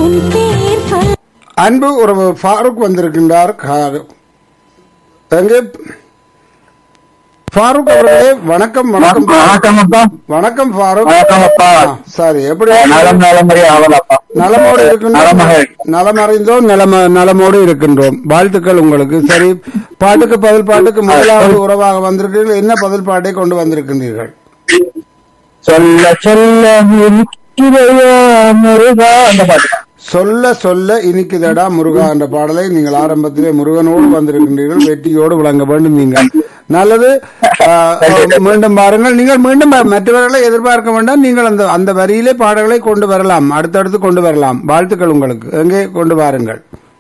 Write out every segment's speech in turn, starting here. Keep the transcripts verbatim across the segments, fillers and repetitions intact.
அன்பு உறவு ஃபாரூக் வந்திருக்கின்றார். கா- எங்கே ஃபாரூக் அவர்களே? வணக்கம். வணக்கம் வணக்கம் அப்பா. வணக்கம் ஃபாரூக். வணக்கம் அப்பா. ஆ, சரி, எப்படி நலம் நலமுறை ஆவலப்பா. நலமோடு இருக்கின்றோம். நலமகள். நலமறிந்தோம். நலம நலமோடு இருக்கின்றோம். வாழ்த்துக்கள் உங்களுக்கு. சரி, பாட்டுக்கு பதில் பாட்டுக்கு முதலாவது உறவாக வந்திருக்கிறீர்கள். என்ன பதில் பாட்டை கொண்டு வந்திருக்கின்றீர்கள்? சொல்ல சொல்ல இருக்கிறையா முருகா அந்த பாட்டு. சொல்ல சொல்ல இனிக்குதடா முருகா என்ற பாடலை நீங்கள் ஆரம்பத்திலே முருகனோடு வந்திருக்கின்றீர்கள். வெற்றியோடு விளங்க வேண்டும். நீங்கள் நல்லது. ஆ, மீண்டும் பாருங்கள். நீங்கள் மீண்டும் பா- மற்றவர்களை எதிர்பார்க்க வேண்டாம். நீங்கள் அந்த அந்த வரியிலே பாடல்களை கொண்டு வரலாம். அடுத்தடுத்து கொண்டு வரலாம். வாழ்த்துக்கள் உங்களுக்கு. எங்கே கொண்டு வாருங்கள்.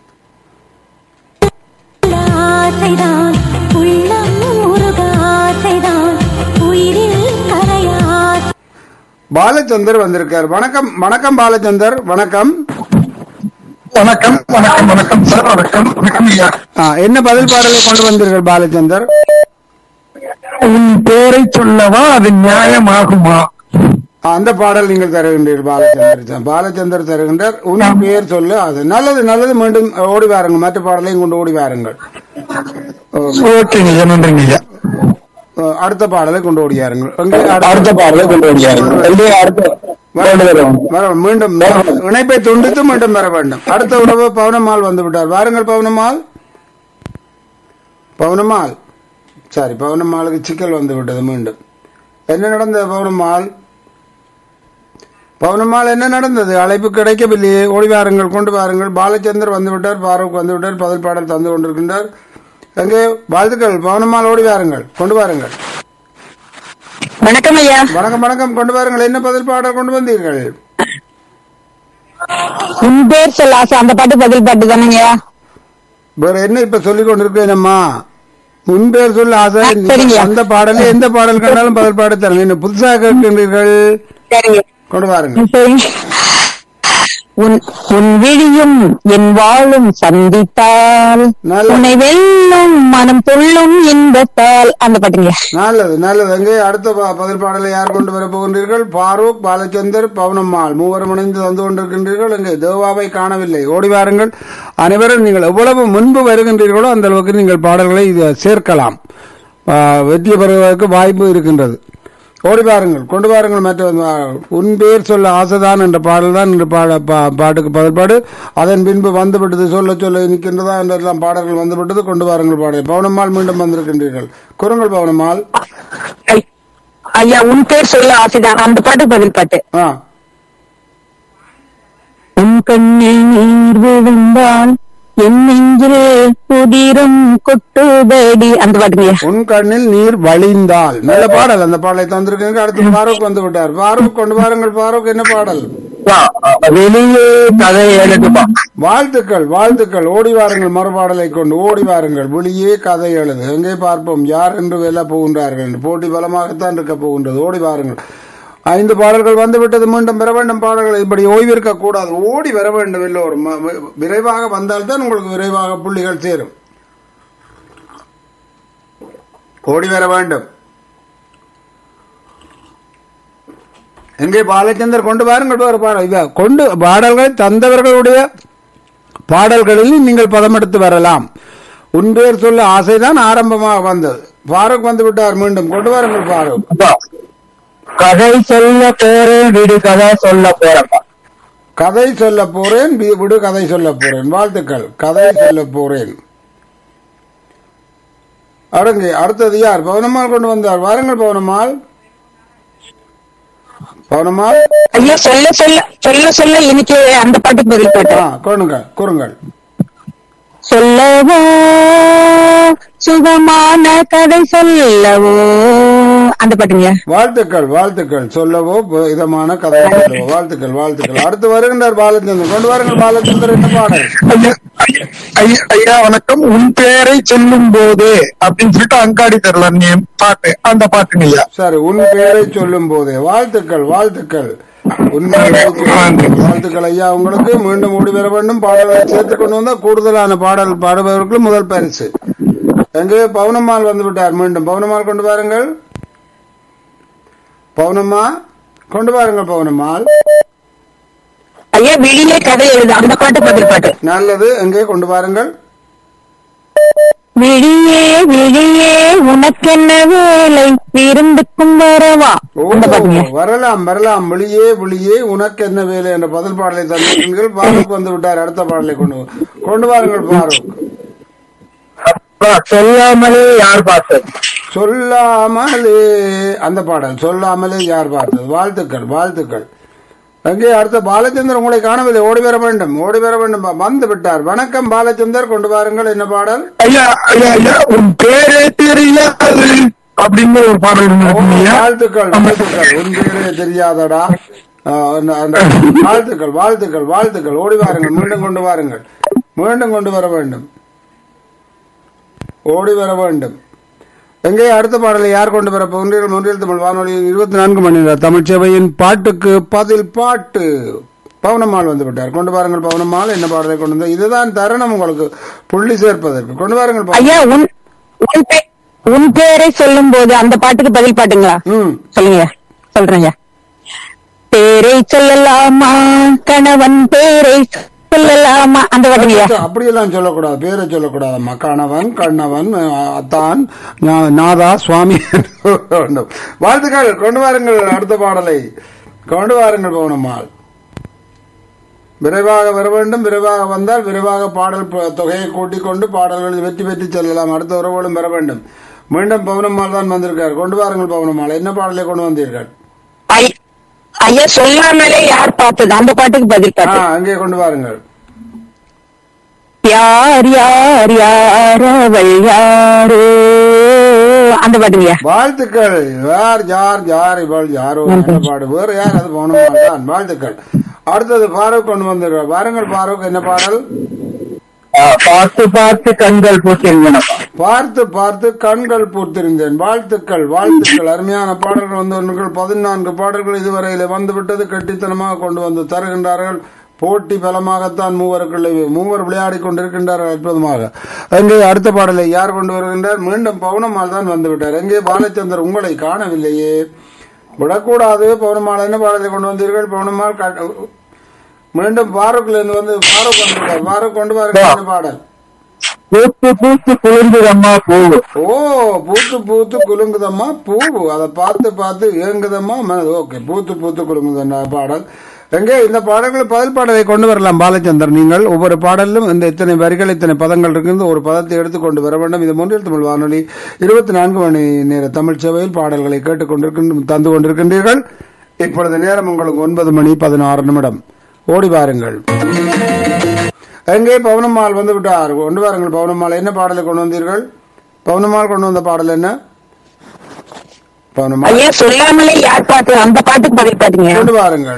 ஆசைதான் உள்ளம் முருகாசைதான் உயிரில் கரையா. பாலச்சந்தர் வந்திருக்கார். வணக்கம். வணக்கம் பாலச்சந்தர். வணக்கம். வணக்கம் வணக்கம் வணக்கம் சார். வணக்கம் வணக்கம் ஐயா. ஆ, என்ன பதில் பாடலை கொண்டு வந்தீர்கள் பாலச்சந்தர்? உன் பேரை சொல்லவா அது நியாயமாகுமா? ஆ, அந்த பாடல் நீங்கள் தருகின்றீர்கள் பாலச்சந்தர். பாலச்சந்தர் தருகின்றார். உன் பெயர் சொல்லு. அது நல்லது நல்லது. மீண்டும் ஓடி வாருங்கள். மற்ற பாடலையும் கொண்டு ஓடி வாருங்கள். ஓகேங்க ஐயா. நன்றிங்க ஐயா. ஆ, அடுத்த பாடலை கொண்டு ஓடியாருங்கள். எங்கே அடுத்த அடுத்த பாடலை கொண்டு வருகிறார்கள். அடுத்த கொண்டு வருவோம். வர- மீண்டும் இணைப்பை துண்டித்து மீண்டும் வர வேண்டும். அடுத்த உறவு பவுனம்மாள் வந்து விட்டார். வாருங்கள் பவுனம்மாள். பவுனம்மாள். சரி, பவுனம்மாளுக்கு சிக்கல் வந்து விட்டது. மீண்டும் என்ன நடந்தது பவுனம்மாள்? பவுனம்மாள் என்ன நடந்தது? அழைப்பு கிடைக்கவில்லையே. ஓடி வாருங்கள். கொண்டு வாருங்கள். பாலச்சந்தர் வந்து விட்டார். பாரூக் வந்து விட்டார். பதில் பாடல் தந்து கொண்டிருக்கின்றார். எங்கே வாழ்த்துக்கள். பவுனம்மாள் ஓடி வாருங்கள். கொண்டு வாருங்கள். வணக்கம் ஐயா. வணக்கம் வணக்கம். கொண்டு வாருங்கள். என்ன பதில் பாடல் கொண்டு வந்தீர்கள்? உன் பேர் சொல்ல ஆசை அந்த பாட்டு பதில் பாட்டு தானேங்கய்யா? வேற என்ன இப்ப சொல்லிக் கொண்டிருக்கேனம்மா? முன் பேர் சொல்ல ஆசை. சரிங்க. அந்த பாடலே எந்த பாடல் கண்டாலும் பதில் பாட தரேன். என்ன புதுசாக கேட்கின்றீர்கள்? சரிங்க. கொண்டு வாருங்கள். சரிங்க. உன் உன் விழியும் என் வாழும் சந்தித்தால் நல்ல- உன்னை வெல்லும் மனம் துள்ளும் இன்பத்தால் அந்த பாட்டுங்க. நல்லது நல்லது. எங்கே அடுத்த ப- பதில் பாடலை யார் கொண்டு வர போகின்றீர்கள்? பாரூக், பாலச்சந்தர், பவுனம்மாள் மூவரும் இணைந்து தந்து கொண்டிருக்கின்றீர்கள். எங்கே தேவாவை காணவில்லை. ஓடி வாருங்கள். அனைவரும் நீங்கள் எவ்வளவு முன்பு வருகின்றீர்களோ அந்த அளவுக்கு நீங்கள் பாடல்களை இது சேர்க்கலாம். ஆ, வெற்றி பெறுவதற்கு வாய்ப்பு இருக்கின்றது. ஓடி பாருங்கள். கொண்டு வாருங்கள். மற்ற ஆ, உன் பேர் சொல்ல ஆசைதான் என்ற பாடல் தான் இந்த பாட பா- பாட்டுக்கு பதில் பாடு. அதன் பின்பு வந்துவிட்டது சொல்ல சொல்ல நிற்கின்றதா என்றெல்லாம் பாடல்கள் வந்துவிட்டது. கொண்டு வாருங்கள் பாடல். பவுனம்மாள் மீண்டும் வந்திருக்கின்றீர்கள். குறுங்கள் பவுனம்மாள். ஐ- ஐயா உன் பேர் சொல்ல ஆசைதான் அந்த பாட்டு பதில் பாட்டு. ஆ, உன் கண்ணில் நீர் விழுந்தால் என் நெஞ்சில் புதிரும் கொட்டுதடி அந்த பாட்டுங்க. உன் கண்ணில் நீர் வழிந்தால். நல்ல பாடல். அந்த பாடலை தந்திருக்கீங்க. அடுத்து பாரூக் வந்து விட்டார். பாரூக் கொண்டு வாருங்கள். பாரூக் என்ன பாடல்? வெளியே கதை எழுதுப்பா. வாழ்த்துக்கள் வாழ்த்துக்கள். ஓடி வாருங்கள். மறுபாடலை கொண்டு ஓடி வாருங்கள். வெளியே கதை எழுது. எங்கே பார்ப்போம் யார் என்று வெல்ல போகின்றார்கள் என்று. போட்டி பலமாகத்தான் இருக்க போகின்றது. ஓடி வாருங்கள். ஐந்து பாடல்கள் வந்துவிட்டது. மீண்டும் பெற வேண்டும் பாடல்கள். இப்படி ஓய்விருக்க கூடாது. ஓடி வர வேண்டும். எல்லோரும் ம- ம- விரைவாக வந்தால்தான் உங்களுக்கு விரைவாக புள்ளிகள் சேரும். ஓடி வர வேண்டும். எங்கே பாலச்சந்தர் கொண்டு வாருங்கள். வேறு பாடல் இத கொண்டு பாடல்கள் தந்தவர்களுடைய பாடல்களில் நீங்கள் பதமெடுத்து வரலாம். உன் பேர் சொல்ல ஆசைதான் ஆரம்பமாக வந்தது. பாரூக் வந்து விட்டார். மீண்டும் கொண்டு வாருங்கள் பாரூக். அப்பா, கதை சொல்ல போறேன் விடு கதை சொல்ல போறப்பா. கதை சொல்ல போறேன் வி- விடு கதை சொல்ல போறேன். வாழ்த்துக்கள். கதை சொல்ல போறேன். அடங்கு. அடுத்தது யார்? பவுனம்மாள் கொண்டு வந்தார். வாருங்கள் பவுனம்மாள். பவுனம்மாள். ஐயா சொல்ல சொல்ல சொல்ல சொல்ல எனக்கு அந்த பாட்டுக்கு பதில் பாட்டு. ஆ, கொண்டுங்கள் கூறுங்கள். சொல்லவோ சுகமான கதை சொல்லவோ அந்த பாட்டுங்க. வாழ்த்துக்கள் வாழ்த்துக்கள். சொல்லவோ ப- இதமான கதை சொல்லவோ. வாழ்த்துக்கள் வாழ்த்துக்கள். அடுத்து வருகின்றார் பாலச்சந்தர். கொண்டு வாருங்கள் பாலச்சந்தர். என்ன பாடல்? ஐயா, ஐயா, ஐயா, ஐயா வணக்கம். உன் பேரை சொல்லும் போது அப்படின்னு சொல்லிட்டு அங்காடி தெரியல நீ பாட்டு அந்த பாட்டுங்க ஐயா. சரி, உன் பேரை சொல்லும் போதே. வாழ்த்துக்கள் வாழ்த்துக்கள். உன் பேரை சொல்லும் வாழ்த்துக்கள் ஐயா உங்களுக்கு. மீண்டும் ஓடி வர வேண்டும். பாடல்களை சேர்த்துக் கொண்டு வந்தால் கூடுதலான பாடல் பாடுபவர்களுக்கு முதல் பரிசு. எங்கே பவுனம்மாள் வந்து விட்டார். மீண்டும் பவுனம்மாள் கொண்டு வாருங்கள். பவுனம்மா கொண்டு வாருங்கள். பவுனம்மாள் ஐயா வெளியே கதை எழுது அந்த பாட்டு பதில் பாட்டு. நல்லது, எங்கே கொண்டு வாருங்கள். விழியே விழியே உனக்கென்ன வேலை விருந்துக்கும் வரவா. ஓ, அந்த பாட்டுங்க. வரலாம் வரலாம். விழியே விழியே உனக்கு என்ன வேலை என்ற பதில் பாடலை தந்தீர்கள். பாரூக் வந்து விட்டார். அடுத்த பாடலை கொண்டு கொண்டு வாருங்கள் பாரூக். சொல்லாமலே யார் பார்த்தது? சொல்லாமலே அந்த பாடல். சொல்லாமலே யார் பார்த்தது. வாழ்த்துக்கள் வாழ்த்துக்கள். அங்கே அடுத்த பாலச்சந்தர் உங்களை காணவில்லை. ஓடி வர வேண்டும் ஓடி வர வேண்டும். வந்து விட்டார். வணக்கம் பாலச்சந்தர், கொண்டு வாருங்கள். என்ன பாடல்? ஐயா ஐயா ஐயா உன் பேரே தெரியாது அப்படின்னு ஒரு பாடல் இருந்திருக்கு ஐயா. வாழ்த்துக்கள் வாழ்த்துக்கள். உன் பேரே தெரியாதடா. ஆஹ், அந்த- அந்த வாழ்த்துக்கள் வாழ்த்துக்கள் வாழ்த்துக்கள். ஓடி வாருங்கள். மீண்டும் கொண்டு வாருங்கள். மீண்டும் கொண்டு வர வேண்டும். ஓடி வர வேண்டும். எங்கே அடுத்த பாடலை யார் கொண்டு வர போகின்றீர்கள்? ஒன்றில் தமிழ் வானொலியின் இருபத்தி நான்கு மணி நேர தமிழ் சேவையின் பாட்டுக்கு பதில் பாட்டு. பவுனம்மாள் வந்து விட்டார். கொண்டு வாருங்கள் பவுனம்மாள். என்ன பாடலை கொண்டு வந்தார்? இதுதான் தருணம் உங்களுக்கு புள்ளி சேர்ப்பதற்கு. கொண்டு வாருங்கள் பவுனம். ஐயா உன் உன் பே- உன் பேரை சொல்லும் போது அந்த பாட்டுக்கு பதில் பாட்டுங்களா? ம் சொல்லுங்க சொல்றேங்க. பேரை சொல்லலாமா கணவன் பேரை சொல்லலாமா அந்த பாட்டுங்கய்யா. அப்படியெல்லாம் சொல்லக்கூடாது. பேரை சொல்லக்கூடாதம்மா. கணவன் கண்ணவன் அத்தான் நா- நாதா சுவாமி வேண்டும். வாழ்த்துக்கள். கொண்டு வாருங்கள் அடுத்த பாடலை. கொண்டு வாருங்கள் பவுனம்மாள். விரைவாக வர வேண்டும். விரைவாக வந்தால் விரைவாக பாடல் ப- தொகையை கூட்டிக் கொண்டு பாடல்களில் வெற்றி பெற்று செல்லலாம். அடுத்த உறவுகளும் வர வேண்டும். மீண்டும் பவுனம்மாள் தான் வந்திருக்கார். கொண்டு வாருங்கள் பவுனம்மாள். என்ன பாடலை கொண்டு வந்தீர்கள்? ஐ- ஐயா சொல்லாமலே யார் பார்த்தது அந்த பாட்டுக்கு பதில் ஆ, பாட்டு. அங்கே கொண்டு வாருங்கள். யார் யார் யார் அவள் யாரோ அந்த பாட்டுங்கய்யா. வாழ்த்துக்கள். யார் யார் யார் இவள் யாரோ நல்ல பாடு. வேறு யார்? அது பவுனம்மாள் தான். வாழ்த்துக்கள். அடுத்தது பாரூக் கொண்டு வந்திருக்கார். வாருங்கள் பாரூக். என்ன பாடல்? பார்த்து பார்த்து கண்கள் பூத்திருந்தன. பார்த்து பார்த்து கண்கள் பூத்திருந்தேன். வாழ்த்துக்கள் வாழ்த்துக்கள். அருமையான பாடல்கள் வந்து பதினான்கு பாடல்கள் இதுவரையில வந்துவிட்டது. கெட்டித்தனமாக கொண்டு வந்து தருகின்றார்கள். போட்டி பலமாகத்தான் மூவருக்குள்ளே மூவர் விளையாடி கொண்டிருக்கின்றார்கள். அற்புதமாக. அங்கே அடுத்த பாடலை யார் கொண்டு வருகின்றார்? மீண்டும் பவுனம்மாள் தான் வந்துவிட்டார். எங்கே பாலச்சந்தர் உங்களை காணவில்லையே. விடக்கூடாது. பவுனம்மாள் என்ன பாடலை கொண்டு வந்தீர்கள்? பவுனம்மாள் கா- மீண்டும் பாரூக்ல இருந்து வந்து பாரூக் வந்துவிட்டார். பாரூக் கொண்டு வாருங்கள் பாடல். பூத்து பூத்து குளிர்ந்ததம்மா பூவு. ஓ, பூத்து பூத்து குலுங்குதம்மா பூவு. அதை பார்த்து பார்த்து ஏங்குதம்மா மனது. ஓகே, பூத்து பூத்து குலுங்குதம்மா பாடல். எங்கே இந்த பாடல்கள் பதில் பாடலை கொண்டு வரலாம் பாலச்சந்தர். நீங்கள் ஒவ்வொரு பாடலிலும் இந்த இத்தனை வரிகள் இத்தனை பதங்கள் இருக்கிறது. ஒரு பதத்தை எடுத்துக் கொண்டு வர வேண்டும். இது மூன்றில் தமிழ் வானொலி இருபத்தி நான்கு மணி நேர தமிழ் சேவையில் பாடல்களை கேட்டுக் கொண்டிருக்கின்ற தந்து கொண்டிருக்கின்றீர்கள். இப்பொழுது நேரம் உங்களுக்கு ஒன்பது மணி பதினாறு நிமிடம். ஓடி வாருங்கள். எங்கே பவுனம்மாள் வந்து விட்டார். கொண்டு வாருங்கள் பவுனம்மாள். என்ன பாடலை கொண்டு வந்தீர்கள்? பவுனம்மாள் கொண்டு வந்த பாடல் என்ன? பவுனம்மாள் ஐயா சொல்லாமலே யார் பாட்டு அந்த பாட்டுக்கு பதில் பாட்டுங்க. கொண்டு வாருங்கள்.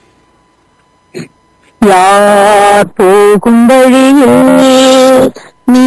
யார் போகும் வழியில் நீ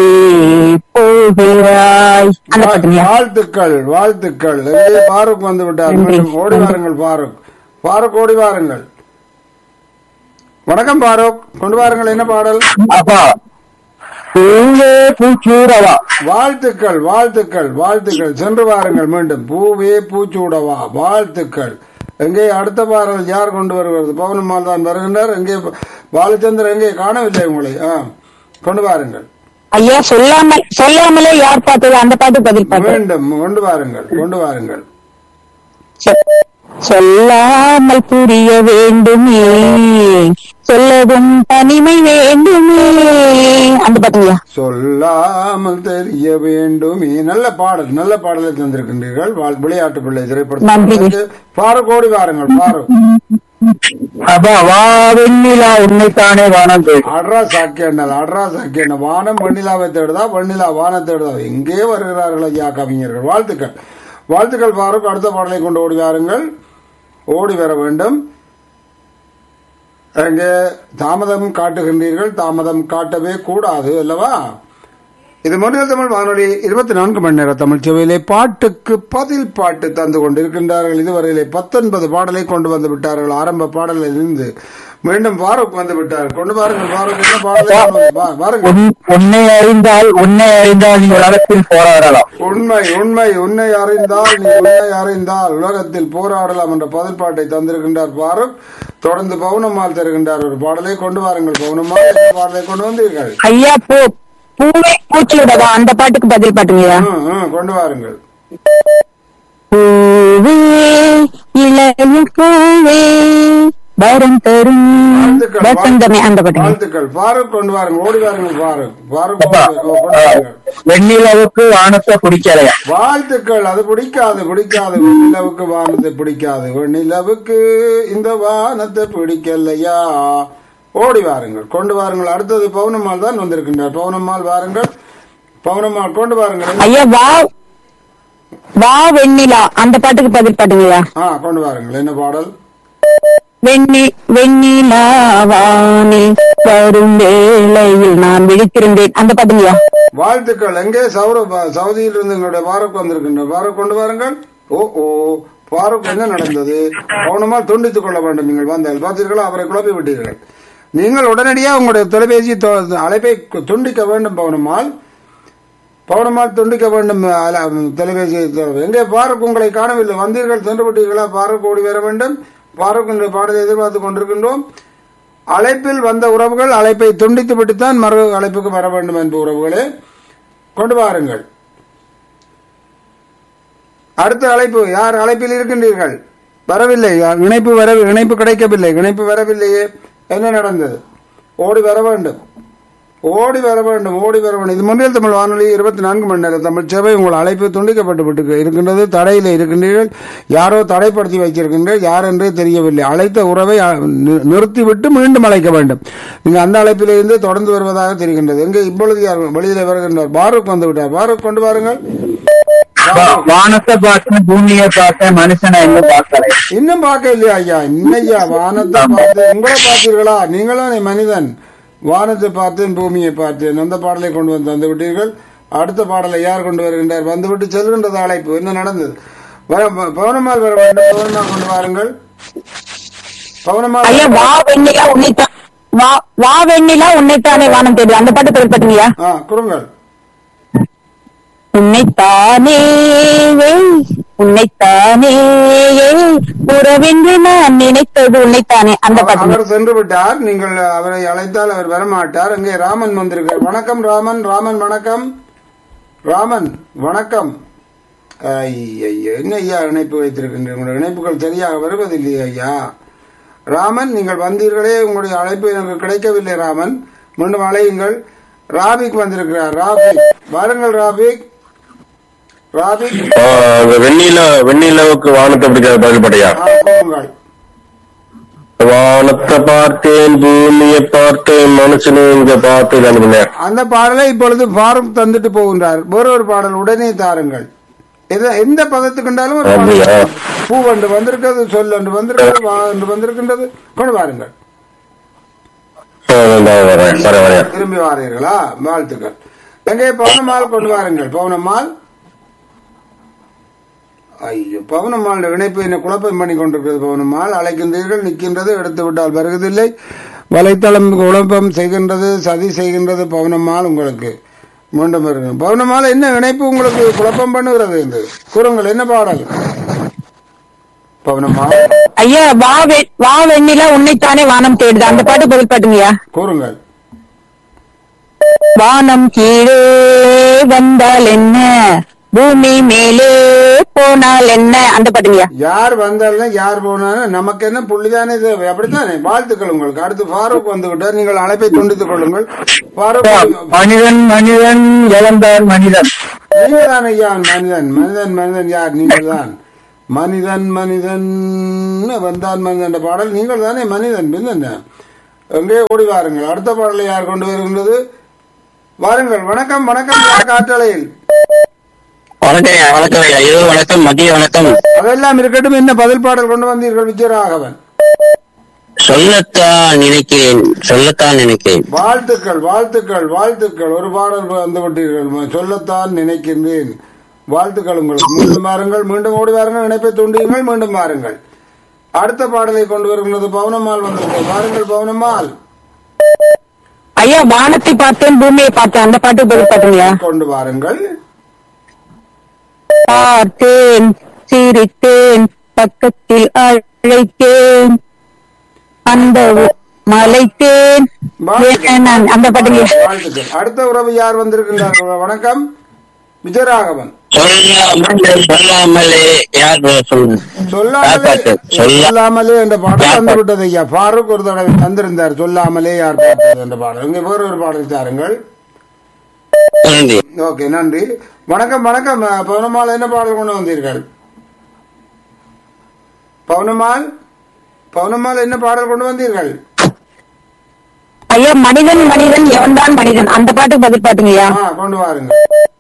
போகிறாய் அந்த பாட்டுங்க. வாழ்த்துக்கள் வாழ்த்துக்கள். எங்கே பாரூக் வந்து விட்டார். மீண்டும் ஓடி வாருங்கள் பாரூக். பாரூக் ஓடி வாருங்கள். வணக்கம் பாரூக். கொண்டு வாருங்கள். என்ன பாடல்? அப்பா பூவே பூச்சூடவா. வாழ்த்துக்கள் வாழ்த்துக்கள் வாழ்த்துக்கள். சென்று வாருங்கள். மீண்டும் பூவே பூச்சூடவா. வாழ்த்துக்கள். எங்கே அடுத்த பாடல் யார் கொண்டு வருகிறது? பவுனம்மாள் தான் வருகின்றார். எங்கே பாலச்சந்தர்? எங்கே காணவில்லை உங்களை. ஆ, கொண்டு வாருங்கள். ஐயா சொல்லாம சொல்லாமலே யார் பார்த்தது அந்த பாட்டுக்கு பதில் பாட்டு. மீண்டும் கொண்டு வாருங்கள் கொண்டு வாருங்கள். சொ- சொல்லாமல் புரிய வேண்டுமே சொல்லவும் தனிமை வேண்டுமே அந்த பாட்டுங்கய்யா. சொல்லாமல் தெரிய வேண்டுமே. நல்ல பாடல். நல்ல பாடலை தந்திருக்கின்றீர்கள். வாழ்- விளையாட்டு பிள்ளை நன்றி. திரைப்படத்தில் பாரூக் ஓடி வாருங்கள். பாரூக். அப்பா வா வெண்ணிலா உன்னைத்தானே வானம் தேடி. அட்ரா சாக்கியண்ணல் அட்ரா சாக்கியண்ண. வானம் வெண்ணிலாவை தேடுதா வெண்ணிலா வானம் தேடுதா. எங்கே வருகிறார்கள் ஐயா கவிஞர்கள். வாழ்த்துக்கள் வாழ்த்துக்கள் பாரூக். அடுத்த பாடலை கொண்டு ஓடி வாருங்கள். ஓடி வர வேண்டும். அங்கே தாமதம் காட்டுகின்றீர்கள். தாமதம் காட்டவே கூடாது அல்லவா? இது மொழியில் தமிழ் வானொலி இருபத்தி நான்கு மணி நேர தமிழ் சேவையிலே பாட்டுக்கு பதில் பாட்டு தந்து கொண்டிருக்கின்றார்கள். இதுவரையிலே பத்தொன்பது பாடலை கொண்டு வந்து விட்டார்கள். ஆரம்ப பாடலில் இருந்து மீண்டும் பாரூக் வந்து விட்டார். கொண்டு பாருங்கள் பாரூக், என்ன பாடலை உன்னை அறிந்தால் உன்னை அறிந்தால் நீ உலகத்தில் போராடலாம். உண்மை உண்மை உன்னை அறிந்தால் நீ உன்னை அறிந்தால் உலகத்தில் போராடலாம் என்ற பதில் பாட்டை தந்திருக்கின்றார் பாரூக். தொடர்ந்து பவுனம்மாள் தருகின்றார் ஒரு பாடலை. கொண்டு வாருங்கள் பவுனம்மாள், என்ன பாடலை கொண்டு வந்தீர்கள்? ஐயா பூ பூவே பூச்சி விடவா அந்த பாட்டுக்கு பதில் பாட்டுங்கய்யா. கொண்டு வாருங்கள். பூவே இளைய பூவே வரம் தரும் வசந்தமே அந்த பாட்டு. வாழ்த்துக்கள் பாரூக், கொண்டு வாருங்கள். ஓடி வாருங்கள் பாரூக். பாரூக் வெண்ணிலவுக்கு வானத்தை பிடிக்கலையா? வாழ்த்துக்கள். அது பிடிக்காது பிடிக்காது வெண்ணிலவுக்கு வானத்தை பிடிக்காது. வெண்ணிலவுக்கு இந்த வானத்தை பிடிக்கலையா. ஓடி வாருங்கள், கொண்டு வாருங்கள். அடுத்தது பவுனம்மாள் தான் வந்திருக்கின்றார். பவுனம்மாள் வாருங்கள். பவுனம்மாள் கொண்டு வாருங்கள். ஐயா வா வா வெண்ணிலா அந்த பாட்டுக்கு பதில் பாட்டுங்கய்யா. ஆ கொண்டு வாருங்கள். என்ன பாடல்? வெண்ணி வெண்ணிலாவானே வரும் வேளையில் நான் விழித்திருந்தேன் அந்த பாட்டுங்கய்யா. வாழ்த்துக்கள். எங்கே சௌரப் சவுதியில் இருந்து எங்களுடைய பாரூக் வந்திருக்கின்ற பாரூக் கொண்டு வாருங்கள். ஓ ஓ பாரூக், என்ன நடந்தது? பவுனம்மாள் துண்டித்துக் கொள்ள வேண்டும். நீங்கள் வந்தால் பார்த்தீர்களா, அவரை குழப்பி விட்டீர்கள். நீங்கள் உடனடியாக உங்களுடைய தொலைபேசி அழைப்பை துண்டிக்க வேண்டும் பவுனம்மாள். பவுனம்மாள் துண்டிக்க வேண்டும் தொலைபேசி. எங்கே பாரூக், உங்களை காணவில்லை. வந்தீர்கள், சென்று விட்டீர்களா? பாரூக் ஓடி வர வேண்டும். பாரூக் என்ற பாடலை எதிர்பார்த்துக் கொண்டிருக்கின்றோம். அழைப்பில் வந்த உறவுகள் அழைப்பை துண்டித்து விட்டுத்தான் மறு அழைப்புக்கு வர வேண்டும் என்ப உறவுகளே. கொண்டு வாருங்கள். அடுத்த அழைப்பு. யார் அழைப்பில் இருக்கின்றீர்கள்? வரவில்லை. இணைப்பு வர இணைப்பு கிடைக்கவில்லை. இணைப்பு வரவில்லையே, என்ன நடந்தது? ஓடி வர வேண்டும், ஓடி வர வேண்டும், ஓடி வர வேண்டும். இது முன்னில் தமிழ் வானொலி இருபத்தி நான்கு மணி நேர தமிழ் சேவை. உங்கள் அழைப்பு துண்டிக்கப்பட்டு விட்டு இருக்கின்றது. தடையில் இருக்கின்றீர்கள். யாரோ தடைப்படுத்தி வைத்திருக்கின்றீர்கள். யார் என்றே தெரியவில்லை. அழைத்த உறவை நிறுத்திவிட்டு மீண்டும் அழைக்க வேண்டும். நீங்க அந்த அழைப்பிலிருந்து தொடர்ந்து வருவதாக தெரிகின்றது. எங்கே இப்பொழுது யார் வெளியில வருகின்றார்? பாரூக் வந்து விட்டார். பாரூக் கொண்டு வாருங்கள். வானத்தை பார்த்து பூமியை பார்த்த மனுஷனை இன்னும் பார்க்கல. இன்னும் பார்க்க இல்லையா ஐயா? இன்னையா வானத்தை பார்த்து உங்களை பார்த்தீர்களா? நீங்களும் மனிதன். வானத்தை பார்த்தேன், பூமியை பார்த்தேன். அந்த பாடலை கொண்டு வந்து தந்து விட்டீர்கள். அடுத்த பாடலை யார் கொண்டு வருகின்றார்? வந்துவிட்டு செல்கின்றது அழைப்பு. என்ன நடந்தது? பவுனம்மாள் வர வேண்டும். பவுனம்மாள் கொண்டு வாருங்கள். பவுனம்மாள் வா வெண்ணிலா உன்னைத்தான் வா வெண்ணிலா உன்னைத்தானே வானம் தேடு அந்த பாட்டு பதில் பாட்டுங்கய்யா. ஆ கொடுங்கள். உன்னைத்தானே உன்னைத்தானே உறவென்று நான் நினைத்தது உன்னைத்தானே அந்த பாட்டு. அவர் சென்று விட்டார். நீங்கள் அவரை அழைத்தால் அவர் வரமாட்டார். அங்கே ராமன் வந்திருக்கார். வணக்கம் ராமன். ராமன் வணக்கம். ராமன் வணக்கம். ஐயா, என்ன ஐயா இணைப்பு வைத்திருக்கின்ற உங்களுடைய இணைப்புகள் சரியாக வருவதில்லை ஐயா. ராமன், நீங்கள் வந்தீர்களே, உங்களுடைய அழைப்பு எனக்கு கிடைக்கவில்லை. ராமன், மீண்டும் அழையுங்கள். ராபிக் வந்திருக்கிறார். ராபிக் வாருங்கள். ராபிக் ராபிக் வெண்ணில வெண்ணிலவுக்கு வானத்தை பிடிக்காத பதில் படையா? வானத்தை பார்த்தேன், பூமியை பார்த்தேன், மனுஷனும் இங்க பார்த்து அந்த பாடலை இப்பொழுது பாரூக் தந்துட்டு போகின்றார். வேறொரு பாடல் உடனே தாருங்கள். எந்த பதத்துக்குண்டாலும் பூ என்று வந்திருக்கிறது, சொல் என்று வந்திருக்கிறது, வா என்று வந்திருக்கின்றது. கொண்டு வாருங்கள். திரும்பி வாரீர்களா? வாழ்த்துக்கள். எங்கே பவுனம்மாள் கொண்டு வாருங்கள். பவுனம்மாள். ஐயோ, பவுனம்மாள் இணைப்பு என்ன குழப்பம் பண்ணி கொண்டிருக்கிறது. பவுனம்மாள் அழைக்கின்றீர்கள், நிற்கின்றது, எடுத்து விட்டால் வருவதில்லை. வலைத்தளம் குழப்பம் செய்கின்றது, சதி செய்கின்றது. பவுனம்மாள் உங்களுக்கு மீண்டும் வருகிறேன். பவுனம்மாள், என்ன இணைப்பு உங்களுக்கு குழப்பம் பண்ணுகிறது என்று கூறுங்கள். என்ன பாடல்? பவுனம்மாள். ஐயா, வா வா வெண்ணிலா உன்னைத்தானே வானம் தேடுது அந்த பாட்டு பதில் பாட்டுங்கய்யா. கூறுங்கள். வானம் கீழே வந்தால் என்ன, பூமி மேலே போனால் என்ன அந்த பாட்டுங்கய்யா. யார் வந்தாலும் யார் போனாலும் நமக்கு என்ன புள்ளிதானே தேவை, அப்படித்தானே? வாழ்த்துக்கள் உங்களுக்கு. அடுத்து பாரூக் வந்து விட்டார். நீங்கள் அழைப்பை துண்டித்துக் கொள்ளுங்கள். பாரூக். மனிதன் மனிதன் இழந்தார் மனிதன். நீங்கள் தான் ஐயா மனிதன். மனிதன் மனிதன் யார்? நீங்கள் தான். மனிதன் மனிதன் வந்தான் மனிதன் என்ற பாடல் நீங்கள் தானே. மனிதன் பின்ன எங்கே ஓடி வாருங்கள். அடுத்த பாடலை யார் கொண்டு வருகின்றது? வாருங்கள். வணக்கம் வணக்கம். காற்றலையில் வணக்கம் வணக்கம் ஐயா. வணக்கம், மதிய வணக்கம். அதெல்லாம் இருக்கட்டும். என்ன பதில் பாடல் கொண்டு வந்தீர்கள்? விஜயராகவன். சொல்லத்தான் நினைக்கிறேன் சொல்லத்தான் நினைக்கிறேன். வாழ்த்துக்கள் வாழ்த்துக்கள் வாழ்த்துக்கள். ஒரு பாடல் வந்து விட்டீர்கள். சொல்லத்தான் நினைக்கின்றேன். வாழ்த்துக்கள் உங்களுக்கு. மீண்டும் வாருங்கள், மீண்டும் ஓடி வாருங்கள், இணைப்பை தூண்டியுங்கள், மீண்டும் வாருங்கள். அடுத்த பாடலை கொண்டு வருகிறது பவுனம்மாள் வந்திருக்கிறது. வாருங்கள் பவுனம்மாள். ஐயா வானத்தை பார்த்தேன் பூமியை பார்த்தேன் அந்த பாட்டு பதில் பாட்டுங்களா? கொண்டு வாருங்கள். பார்த்தேன் சிரித்தேன் பக்கத்தில் அழைத்தேன் அந்த மலைத்தேன் அந்த பாட்டுங்க. வாழ்த்துக்கள். அடுத்த உறவு யார் வந்திருக்கின்றார்கள்? வணக்கம் விஜயராகவன். சொல்லாமலே யார் சொல்லுங்க? சொல்லாமலே சொல்லாமலே என்ற பாடல் வந்து விட்டது ஐயா. ஃபாரூக் ஒரு தடவை வந்திருந்தார். சொல்லாமலே யார் பார்த்தது என்ற பாடல். இங்கே வேறு ஒரு பாடல் தாருங்கள். ஓகே நன்றி. வணக்கம் வணக்கம் பவுனம்மாள். என்ன பாடல் கொண்டு வந்தீர்கள்? பவுனம்மாள் பவுனம்மாள் என்ன பாடல் கொண்டு வந்தீர்கள்? ஐயா மனிதன் மனிதன் எவன்தான் மனிதன் அந்த பாட்டுக்கு பதில் பாட்டுங்கய்யா. கொண்டு வாருங்க.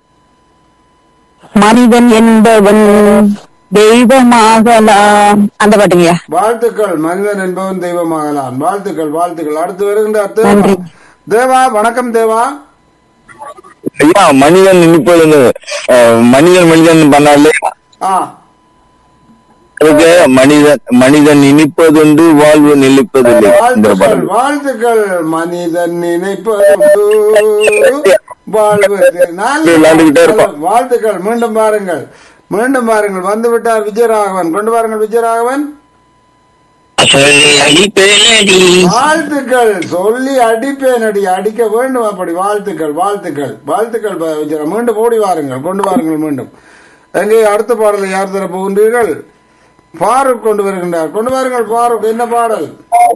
மனிதன் என்பவன் தெய்வமாகலாம் அந்த பாட்டுங்கய்யா. வாழ்த்துக்கள். மனிதன் என்பவன் தெய்வமாகலாம். வாழ்த்துக்கள் வாழ்த்துக்கள். அடுத்து வருகின்ற தேவா. வணக்கம் தேவா. ஐயா மனிதன் நினைப்பது மனிதன் மனிதன் பண்ணாலே மனிதன் மனிதன் நினைப்பதுண்டு வாழ்வு நிலைப்பதில்லை. வாழ்த்துக்கள் வாழ்த்துக்கள். மனிதன் நினைப்பதுண்டு வாழ்வது. வாழ்த்துக்கள். மீண்டும் பாருங்கள் மீண்டும் பாருங்கள். வந்து விட்டார் விஜயராகவன். கொண்டு வாருங்கள் விஜயராகவன். வாழ்த்துக்கள். சொல்லி அடிப்பேன் அடி அடிக்க வேண்டும் அப்படி. வாழ்த்துக்கள் வாழ்த்துக்கள் வாழ்த்துக்கள். மீண்டும் ஓடி வாருங்கள். கொண்டு வாருங்கள் மீண்டும். எங்கே அடுத்த பாடலை யார் தர போகின்றீர்கள்? ஃபாரூக் கொண்டு வருகின்றார். கொண்டு வாருங்கள் ஃபாரூக். என்ன பாடல்?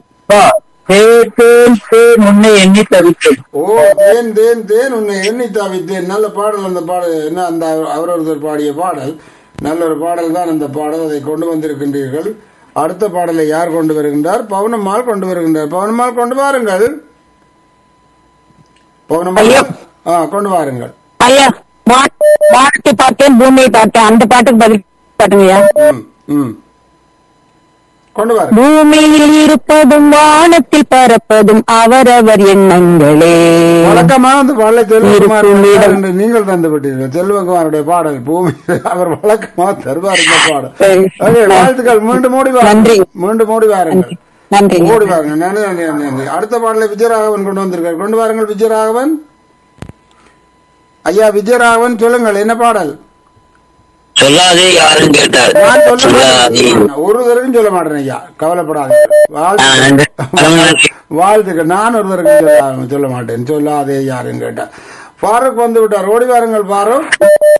உன்னை எண்ணி தவித்தேன். ஓ தேன் தேன் தேன் உன்னை எண்ணி தவித்தேன். நல்ல பாடல். அந்த பாடல் என்ன அந்த அவரொருத்தர் பாடிய பாடல். நல்ல ஒரு பாடல் தான் அந்த பாடல். அதை கொண்டு வந்திருக்கின்றீர்கள். அடுத்த பாடலை யார் கொண்டு வருகின்றார்? பவுனம்மாள் கொண்டு வருகின்றார். பவுனம்மாள் கொண்டு வாருங்கள். பவுனம்மாள் கொண்டு வாருங்கள். ஐயா வானத்தை பார்த்தேன் பூமியை பார்த்தேன் அந்த பாட்டுக்கு பதில் பாட்டுங்கய்யா. கொண்டு வாருங்கள். பூமியில் இருப்பதும் வானத்தில் பறப்பதும் அவரவர் எண்ணங்களே. வழக்கமாக அந்த பாடலை செல்வகுமார் நீங்கள் தந்து விட்டீர்கள். செல்வகுமாருடைய பாடல் பூமி அவர் வழக்கமாக தருவார் இந்த பாடல். வாழ்த்துக்கள். மீண்டும் ஓடி வாருங்கள். மீண்டும் ஓடி வாருங்கள். நன்றி. ஓடி வாருங்கள். நன்றி நன்றி நன்றி. அடுத்த பாடலை விஜயராகவன் கொண்டு வந்திருக்கார். கொண்டு வாருங்கள் விஜயராகவன். ஐயா விஜயராகவன் சொல்லுங்கள். என்ன பாடல்? சொல்லாதே யாரும் கேட்டார். ஒரு தடவையும் சொல்ல மாட்டேன் ஐயா. கவலைப்படாது. வாழ்த்துக்கள். நான் ஒரு தடவையும் சொல்ல மாட்டேன். சொல்லாதே யாரும் கேட்டார். ஃபாரூக் வந்து விட்டார். ஓடி வாருங்கள் ஃபாரூக்.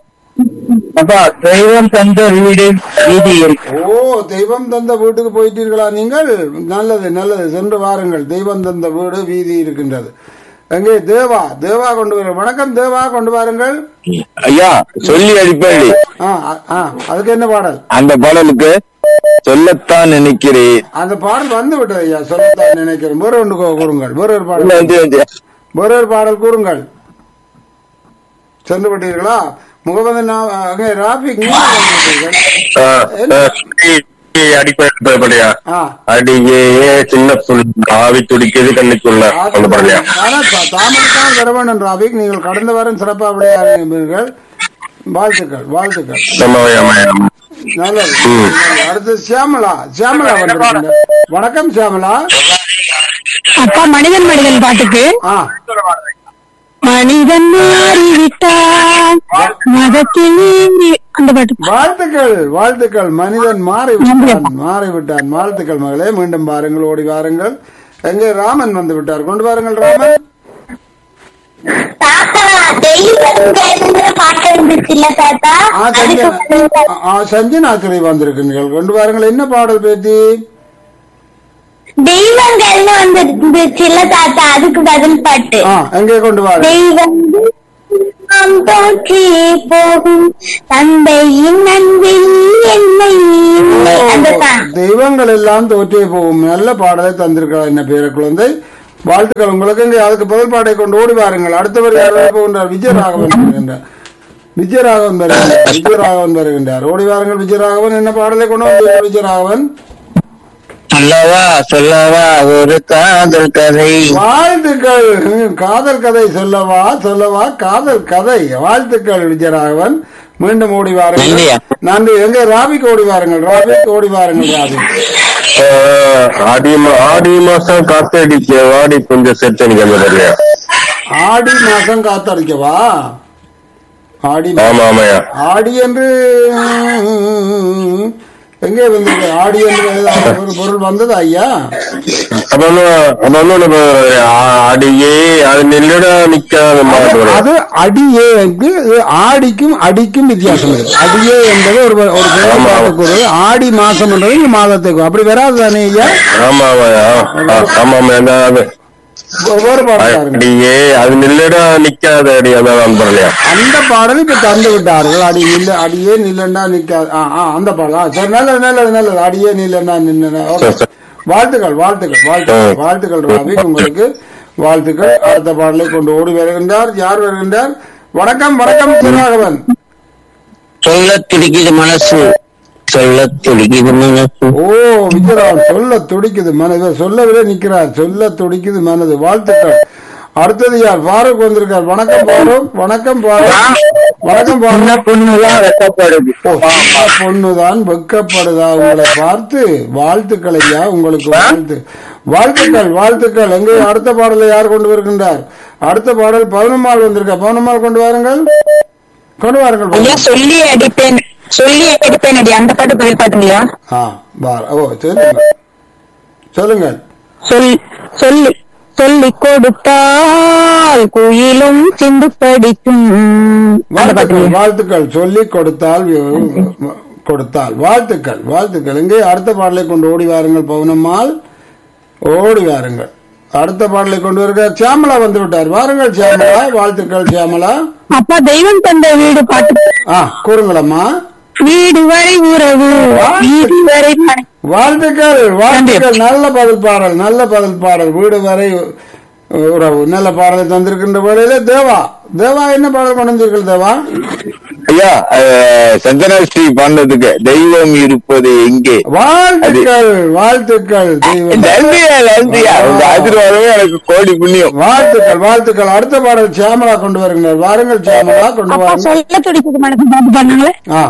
தெய்வம் தந்த வீடு வீதியில். ஓ தெய்வம் தந்த வீட்டுக்கு போயிட்டீர்களா நீங்கள்? நல்லது நல்லது. சென்று வாருங்கள். தெய்வம் தந்த வீடு வீதி இருக்கின்றது. எங்கே தேவா? தேவா கொண்டு வர. வணக்கம் தேவா. கொண்டு வாருங்கள். ஐயா சொல்லி அடிப்படி. அதுக்கு என்ன பாடல்? அந்த பாடலுக்கு சொல்லத்தான் நினைக்கிறேன். அந்த பாடல் வந்து விட்டது ஐயா. சொல்லத்தான் நினைக்கிறேன். வேற ஒன்று கூறுங்கள். வேற ஒரு பாடல். வேற ஒரு பாடல் கூறுங்கள். சென்று விட்டீர்களா? முகமது ராபிக் அடிப்படையா அடியே சின்ன ஆவி துடிக்கிறது கண்ணுக்குள்ள தாமரைத்தான் வர வேண்டும் ராபிக். நீங்கள் கடந்த வாரம் சிறப்பாக விளையாடுகிறீர்கள். வாழ்த்துக்கள் வாழ்த்துக்கள். நல்லது. அடுத்து சியாமலா. சியாமலா வந்து. வணக்கம் சியாமலா. அப்பா மனிதன் மனிதன் பாட்டுக்கு மனிதன் மாறிவிட்டான் மதத்தில் அந்த பாட்டு. வாழ்த்துக்கள் வாழ்த்துக்கள். மனிதன் மாறிவிட்டான் மாறிவிட்டான். வாழ்த்துக்கள் மகளே. மீண்டும் பாருங்கள். ஓடி வாருங்கள். எங்கே ராமன் வந்து விட்டார். கொண்டு வாருங்கள் ராமன். சஞ்சனாத்திரை வந்திருக்கிறீர்கள். கொண்டு வாருங்கள். என்ன பாடல் பேத்தி? தெய்வங்கள்னு வந்துருச்சுல தாத்தா அதுக்கு பதில் பாட்டு. எங்கே கொண்டு வா. தெய்வம் தோற்றே போகும் தந்தையின் அன்பில் என்னை. தெய்வங்கள் எல்லாம் தோற்றே போகும். நல்ல பாடலை தந்திருக்கிறார் என்ன பேர குழந்தை. வாழ்த்துக்கள் உங்களுக்கு. அதுக்கு பதில் பாட்டை கொண்டு ஓடி வாருங்கள். அடுத்தவர் யாராவது போகின்றார்? விஜயராகவன் வருகின்றார். விஜயராகவன் வருகின்றார். விஜயராகவன் வருகின்றார். ஓடி வாருங்கள் விஜயராகவன். என்ன பாடலை கொண்டு வந்து விஜயராகவன்? சொல்லவா சொல்லவா ஒரு காதல் கதை. வாழ்த்துக்கள். காதல் கதை சொல்லவா சொல்லவா காதல் கதை. வாழ்த்துக்கள் விஜயராகவன். மீண்டும் ஓடி வாருங்கள். நன்றியா. நன்றி. எங்க ராபிக்கு ஓடி வாருங்கள். ராபிக்கு ஓடி வாருங்கள். ராபி ஆடி மா- ஆடி மாசம் காத்தடிக்க வாடி கொஞ்சம் செட் அடிக்க. ஆடி மாசம் காத்தடிக்கவா? ஆடி ஆமா ஆமாயா. ஆடி என்று எங்கே வந்தது? ஆடி என்று ஏதாவது ஒரு பொருள் வந்தது ஐயா? அப்ப வந்து அப்ப வந்து உனக்கு அடியே அது நெல்லடா நிக்காத மாதிரி. அது அடியே வந்து ஆடிக்கும் அடிக்கும் வித்தியாசம் இருக்கு. அடியே என்பது ஒரு ஒரு செயல்பாட்டுக்கு ஆடி மாசம் என்றது இந்த மாதத்துக்கு அப்படி வராது தானே ஐயா? ஆமா ஆமாயா. ஆமா ஆமா. அது ஒவ்வொரு பாடல் அடியே அது நெல்லடா நிக்காத அடி அதான் பண்ணலையா. அந்த பாடல் இப்ப தந்து விட்டார்கள். அடி நில்ல அடியே நில்லண்டா நிக்காது. ஆ, ஆ, அந்த பாடல். ஆ, சரி, நல்லது நல்லது நல்லது. அடியே நில்லண்டா நின்ன. வாழ்த்துக்கள் வாழ்த்துக்கள் வாழ்த்துக்கள் வாழ்த்துக்கள் ராவி, உங்களுக்கு வாழ்த்துக்கள். அடுத்த பாடலை கொண்டு ஓடி வருகின்றார். யார் வருகின்றார்? வணக்கம் வணக்கம் திருநாகவன். சொல்ல துடிக்குது மனசு, சொல்ல துடிக்குது மனசு. ஓ விஜயராவன், சொல்ல துடிக்குது மனது. சொல்லவில்லை நிக்கிறார். சொல்ல துடிக்குது மனது. வாழ்த்துக்கள். அடுத்தது யார்? பாரூக் வந்திருக்கார். வணக்கம் பாரூக். வணக்கம் பாரூக். வணக்கம் பாரூக். பொண்ணுதான் வெட்டப்படுது. பொண்ணுதான் வெக்கப்படுதா உங்களை பார்த்து? வாழ்த்துக்கள் ஐயா, உங்களுக்கு வாழ்த்து. வாழ்த்துக்கள் வாழ்த்துக்கள். எங்கே அடுத்த பாடலை யார் கொண்டு வருகின்றார்? அடுத்த பாடல் பவுனம்மாள் வந்திருக்கா. பவுனம்மாள் கொண்டு வாருங்கள். கொண்டு வாருங்கள். ஐயா சொல்லி அடிப்பேன் சொல்லி அடிப்பேன் அடி அந்த பாட்டு பதில் பாட்டுங்கய்யா. ஆ பார். ஓ சொல்லுங்கள் சொல்லுங்கள். சொல் சொல்லி சொல்லி கொடுத்தால் குயிலும் சிந்து படிக்கும் அந்த வாழ்த்துக்கள் பாட்டு. வாழ்த்துக்கள். சொல்லி கொடுத்தால் கொடுத்தால் வாழ்த்துக்கள் வாழ்த்துக்கள். இங்கே அடுத்த பாடலை கொண்டு ஓடி வாருங்கள் பவுனம்மாள். ஓடி வாருங்கள். அடுத்த பாடலை கொண்டு வருக. சியாமலா வந்து விட்டார். வாருங்கள் சியாமலா. வாழ்த்துக்கள் சியாமலா. அப்பா தெய்வம் தந்த வீடு பாட்டு. ஆ கூறுங்களம்மா. வீடு வரை உறவு வீடு வரை மனை. வாழ்த்துக்கள் வாழ்த்துக்கள். நல்ல பதில் பாடல் நல்ல பதில் பாடல். வீடு வரை உறவு நல்ல பாடலை தந்திருக்கின்ற வேளையில தேவா தேவா என்ன பாடல் கொண்டு வந்தீர்கள் தேவா? ஐயா சந்தனாஸ்ரீ பாண்டதுக்கு தெய்வம் இருப்பது எங்கே. வாழ்த்துக்கள் வாழ்த்துக்கள். தெய்வம் நன்றியா நன்றியா. உங்க ஆசீர்வாதமே எனக்கு கோடி புண்ணியம். வாழ்த்துக்கள் வாழ்த்துக்கள். அடுத்த பாடல் சியாமலா கொண்டு வருகிறார். வாருங்கள் சியாமலா கொண்டு அப்பா வாருங்கள். சொல்ல துடிக்குது மனசு பாட்டு பண்ணாங்களே. ஆ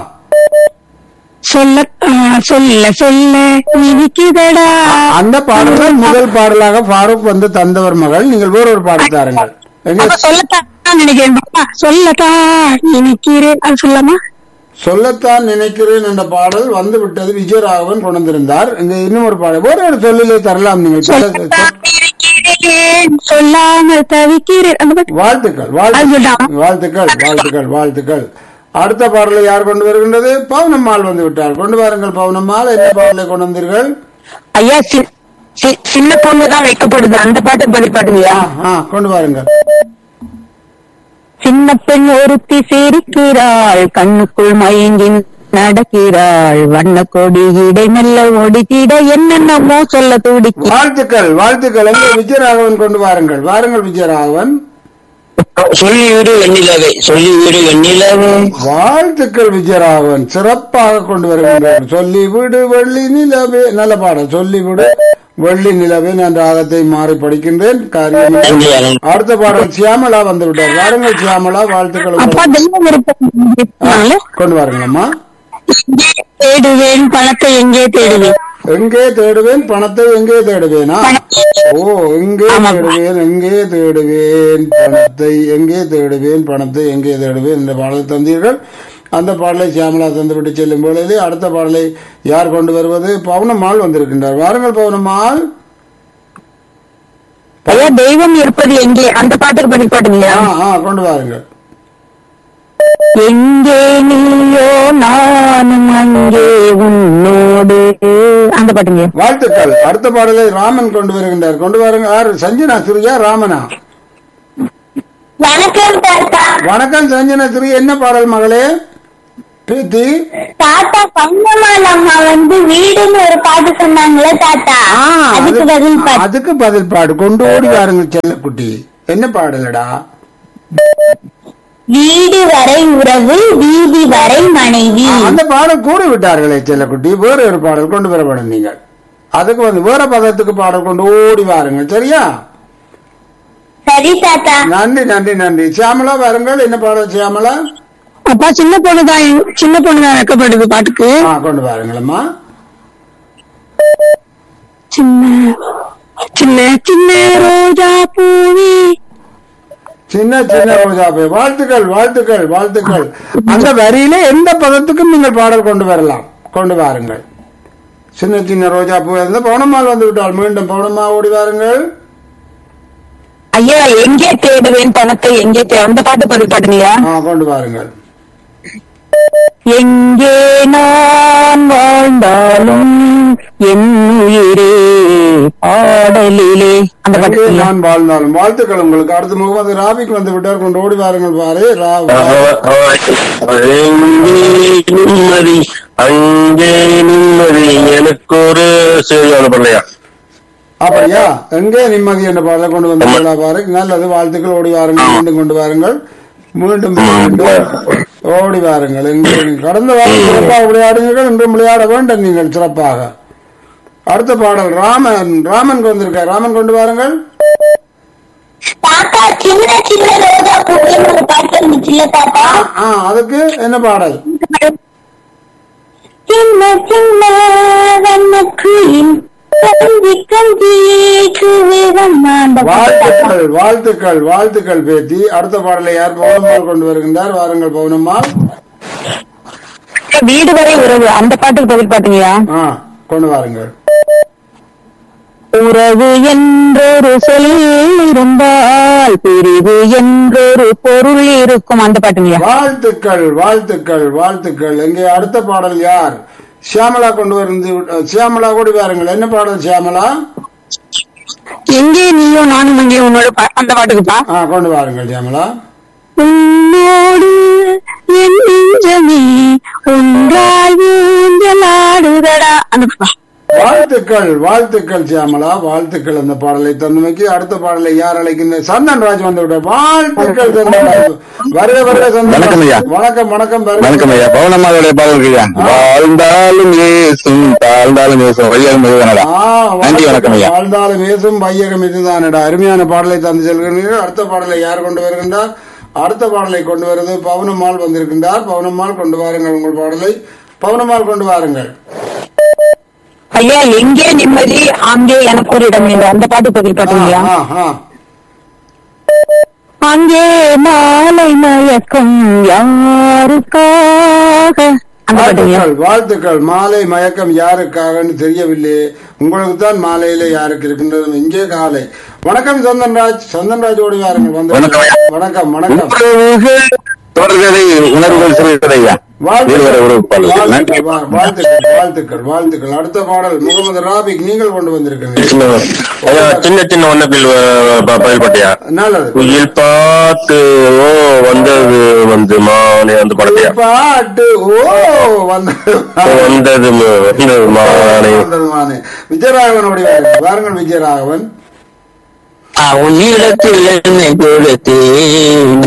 சொல்ல ஆ, சொல்ல சொல்ல இனிக்குதடா. அந்த பாடல் முதல் பாடலாக ஃபாரூக் வந்து தந்தவர் மகள். நீங்கள் வேற ஒரு பாடல் தாருங்கள். எங்க அப்ப சொல்லத்தான் நினைக்கிறேன் பாப்பா. சொல்லத்தான் நினைக்கிறேன் அது சொல்லாமா? சொல்லத்தான் நினைக்கிறேன் என்ற பாடல் வந்து விட்டது. விஜயராகவன் கொண்டு வந்திருந்தார். இங்க இன்னும் ஒரு பாடல் வேற ஒரு சொல்லிலே தரலாம். நீங்கள் சொல்லத்தான் நினைக்கிறேன் சொல்லாமல் தவிக்கிறேன் அந்த பாட்டு. வாழ்த்துக்கள் வாழ்த்துக்கள் வாழ்த்துக்கள் வாழ்த்துக்கள் வாழ்த்துக்கள். அடுத்த பாடலை யார் கொண்டு வருகின்றது? பவுனம்மாள் வந்து விட்டார். கொண்டு வாருங்கள் பவுனம்மாள். என்ன பாடலை கொண்டு வந்தீர்கள்? ஐயா சி- சி- சின்ன பொண்ணுதான் வைக்கப்படுது அந்த பாட்டு பதில் பாட்டுங்கய்யா. ஆ, ஆ, கொண்டு வாருங்கள். சின்ன பெண் ஒருத்தி சிரிக்கிறாள் கண்ணுக்குள் மயங்கி நடக்கிறாள் வண்ண கொடி இடை மெல்ல ஒடித்திட என்னென்னமோ சொல்ல துடிக்க. வாழ்த்துக்கள் வாழ்த்துக்கள். எங்கே விஜயராகவன் கொண்டு வாருங்கள். வாருங்கள் விஜயராகவன். சொல்லி விடு வெண்ணிலவே, சொல்லி விடு வெண்ணிலவே. வாழ்த்துக்கள் விஜயராகவன். சிறப்பாக கொண்டு வருகின்றார். சொல்லி விடு வெள்ளி நிலவே. நல்ல பாடல். சொல்லி விடு வெள்ளி நிலவே. நான் ராகத்தை மாறி படிக்கின்றேன். காரியம் நன்றியா. அடுத்த பாடல் சியாமலா வந்து விட்டார். வாருங்கள் சியாமலா. வாழ்த்துக்கள். அப்பா தெய்வம் இருப்பாங்க. கொண்டு வாருங்களம்மா. தேடுவேன் பணத்தை எங்கே தேடுவேன். எங்கே தேடுவேன் பணத்தை எங்கே தேடுவேனா? ஓ எங்கே தேடுவேன் எங்கே தேடுவேன் பணத்தை எங்கே தேடுவேன் பணத்தை எங்கே தேடுவேன் என்ற பாடலை தந்தீர்கள். அந்த பாடலை சியாமலா தந்துவிட்டு செல்லும் பொழுது அடுத்த பாடலை யார் கொண்டு வருவது? பவுனம்மாள் வந்திருக்கின்றார். வாருங்கள் பவுனம்மாள். ஐயா தெய்வம் இருப்பது எங்கே அந்த பாட்டுக்கு பதில் பாட்டுங்கய்யா. ஆ, ஆ, கொண்டு வாருங்கள். எங்கே நீயோ நானும் அங்கே உன்னோடு அந்த பாட்டுங்க. வாழ்த்துக்கள். அடுத்த பாடலை ராமன் கொண்டு வருகின்றார். கொண்டு வாருங்க. யார்? சஞ்சனா சிறியா ராமனா? வணக்கம் தாத்தா. வணக்கம் சஞ்சனா சிறி. என்ன பாடல் மகளே? பிரீத்தி. தாத்தா பங்கம்மாள் அம்மா வந்து வீடுன்னு ஒரு பாட்டு சொன்னாங்களே தாத்தா, ஆ, அதுக்கு அது- பதில் பாட்டு. அதுக்கு பதில் பாடு. கொண்டு ஓடி வாருங்க செல்லக்குட்டி. என்ன பாடலடா? வீடு வரை உறவு வீதி வரை மனைவி. அந்த பாடல் கூறி விட்டார்களே செல்லக்குட்டி. வேறு ஒரு பாடல் கொண்டு வரப்படும் நீங்கள். அதுக்கு வந்து வேற பதத்துக்கு பாடல் கொண்டு ஓடி வாருங்கள். சரியா? சரி தாத்தா. நன்றி நன்றி நன்றி. சியாமலா வாருங்கள். என்ன பாடல் சியாமலா? அப்பா சின்ன பொண்ணுதான் சின்ன பொண்ணுதான் வைக்கப்படுது பாட்டுக்கு. ஆ, கொண்டு வாருங்களம்மா. சின்ன சின்ன சின்ன ரோஜா பூவே. சின்ன சின்ன ரோஜா பூ. வாழ்த்துக்கள் வாழ்த்துக்கள் வாழ்த்துக்கள். அந்த வரியில எந்த பதத்துக்கும் நீங்கள் பாடல் கொண்டு வரலாம். கொண்டு வாருங்கள். சின்ன சின்ன ரோஜா பூ. இருந்து பவுனம்மாள் வந்து விட்டால் மீண்டும் பவுனம்மா ஓடி வாருங்கள். ஐயா எங்கே தேடுவேன் பணத்தை எங்கே தே அந்த பாட்டு பதில் பாட்டுங்கய்யா. ஆ, கொண்டு வாருங்கள். எங்கே நான் வாழ்ந்தாலும் என் உயிரே பாடலிலே அந்த எங்கே பாட்டு. நான் வாழ்ந்தாலும். வாழ்த்துக்கள் உங்களுக்கு. அடுத்த முகமது ராபிக்கு வந்து விட்டார். கொண்டு ஓடி வாருங்கள். பாரு நிம்மதி அங்கே நிம்மதி எனக்கு ஒரு செய்தியான பண்ணையா. அப்படியா? எங்கே நிம்மதி என்ற பாடலை கொண்டு வந்து பாரு. நல்லது. வாழ்த்துக்கள். ஓடி வாருங்கள். மீண்டும் கொண்டு வாருங்கள். மீண்டும் மீண்டும் ஓடி வாருங்கள். எங்கே கடந்த வாரம் சிறப்பாக விளையாடுங்கள். இன்றும் விளையாட வேண்டும் நீங்கள் சிறப்பாக. அடுத்த பாடல் ராமன். ராமன் வந்திருக்கார். ராமன் கொண்டு வாருங்கள். தாத்தா சின்ன சின்ன ரோஜா பூன்னு ஒரு பாட்டு இருந்துச்சுல்ல தாத்தா. ஆ, அதுக்கு என்ன பாடல்? சின்ன சின்ன வண்ணக்குயில் கஞ்சி கஞ்சி கூவிரம்மா. அந்த பாட்டு தாத்தா. வாழ்த்துக்கள் வாழ்த்துக்கள் வாழ்த்துக்கள் பேத்தி. அடுத்த பாடலை யார்? பவுனம்மாள் கொண்டு வருகின்றார். வாருங்கள் பவுனம்மாள். வீடு வரை உறவு அந்த பாட்டுக்கு பதில் பாட்டுங்கய்யா. ஆ, கொண்டு வாருங்கள். உறவு என்றொரு சொல் இருந்தால் பிரிவு என்றொரு பொருள் இருக்கும் அந்த பாட்டுங்கய்யா. வாழ்த்துக்கள் வாழ்த்துக்கள் வாழ்த்துக்கள். எங்கே அடுத்த பாடல் யார்? சியாமலா கொண்டு வந்து. சியாமலா கூடி வாருங்கள். என்ன பாடல் சியாமலா? எங்கே நீயோ நானும் அங்கே உன்னோட பா- அந்த பாட்டுக்குப்பா. ஆ, கொண்டு வாருங்கள் சியாமலா. உன்னோடு என் நெஞ்சமே ஒன்றாய் ஊஞ்சலாடுதடா அந்த பாட்டு. வாழ்த்துக்கள் வாழ்த்துக்கள் சியாமலா வாழ்த்துக்கள். அந்த பாடலை தந்தமைக்கு. அடுத்த பாடலை யார் அழைக்கின்ற? சந்தன் ராஜ் வந்து விட்டார். வாழ்த்துக்கள் சந்தன் ராஜ். வருக வருக சந்தன். வணக்கம் ஐயா. வணக்கம் வணக்கம். வருக. வணக்கம் ஐயா. பவுனம்மாளுடைய பாடல் ஐயா. வாழ்ந்தாலும் ஏசும் தாழ்ந்தாலும் ஏசும் வையம் இதுதானடா. ஆ, நன்றி வணக்கம் ஐயா. வாழ்ந்தாலும் ஏசும் வையகம் இதுதானடா. அருமையான பாடலை தந்து செல்கிறீர்கள். அடுத்த பாடலை யார் கொண்டு வருகின்றார்? அடுத்த பாடலை கொண்டு வருவது பவுனம்மாள் வந்திருக்கின்றார். பவுனம்மாள் கொண்டு வாருங்கள் உங்கள் பாடலை. பவுனம்மாள் கொண்டு வாருங்கள். ஐயா எங்கே நிம்மதி அங்கே எனக்கு ஒரு இடம் இல்லை அந்த பாட்டு பதில் பாட்டுங்கய்யா. ஆ, ஆ. அங்கே மாலை மயக்கம் யாருக்காக அந்த பாட்டுங்கய்யா. வாழ்த்துக்கள் வாழ்த்துக்கள். மாலை மயக்கம் யாருக்காகன்னு தெரியவில்லை. உங்களுக்கு தான் மாலையில யாருக்கு இருக்கின்றது. இங்கே காலை. வணக்கம் சந்தன்ராஜ். சந்தன்ராஜ் ஓடி வாருங்கள். வந்து வணக்கம் ஐயா. வணக்கம் வணக்கம். தொடர்கதை உணர்வுகள் சிறுகதை ஐயா. வீடுவரை உறவு பாடல். நன்றி. வா- வாழ்த்துக்கள் வாழ்த்துக்கள் வாழ்த்துக்கள். அடுத்த பாடல் முகமது ராபிக் நீங்கள் கொண்டு வந்திருக்கீங்க. ஐயா சின்ன சின்ன வண்ணப்பில் பயன்பட்டியா. நல்லது. குயில் பாட்டு ஓ வந்தது வந்து மானே அந்த படத்தையா. பாட்டு ஓ வந்தது வந்தது வந்தது மானே. வந்தது மானே. விஜயராகவன் ஓடி வாருங்கள். வாருங்கள் விஜயராகவன். உன்னிடத்தில் என்னை கொடுத்தேன்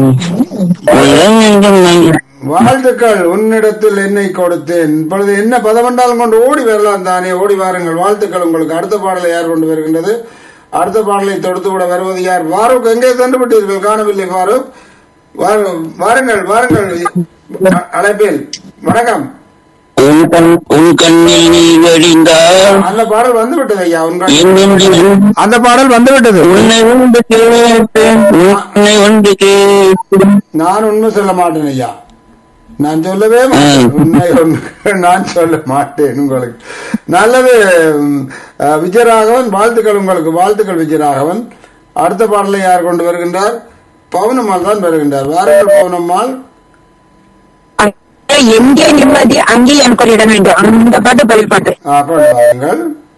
வாழ்த்துக்கள். உன்னிடத்தில் என்னை கொடுத்தேன். இப்பொழுது என்ன பதவென்றாலும் கொண்டு ஓடி வரலாம் தானே. ஓடி வாருங்கள். வாழ்த்துக்கள் உங்களுக்கு. அடுத்த பாடலை யார் கொண்டு வருகின்றது? அடுத்த பாடலை தொடுத்து விட வருவது யார்? ஃபாரூக் எங்கே சென்று விட்டீர்கள்? காணவில்லை ஃபாரூக். வாரு- வாருங்கள் வாருங்கள். அ- அழைப்பேன். வணக்கம். உன் கண் உன் கண்ணில் நீ வழிந்தால் அந்த பாடல் வந்து விட்டது ஐயா. உன் கண்- என் நெஞ்சில் அந்த பாடல் வந்து விட்டது. உன்னை ஒன்று கேட்டேன் உன்னை ஒன்று கேட்டேன். நான் உண்மை சொல்ல மாட்டேன் ஐயா. நான் சொல்லவே மாட்டேன். உண்மை ஒன்று நான் சொல்ல மாட்டேன் உங்களுக்கு. நல்லது. உம், அஹ், விஜயராகவன் வாழ்த்துக்கள் உங்களுக்கு. வாழ்த்துக்கள் விஜயராகவன். அடுத்த பாடலை யார் கொண்டு வருகின்றார்? பவுனம்மாள் தான் வருகின்றார். வாருங்கள் பவுனம்மாள். எங்கே நிம்மதி அங்கே எனக்கு ஒரு இடம் வேண்டும் அந்த பாட்டு பதில் பாட்டு. ஆ, கொண்டு வாருங்கள்.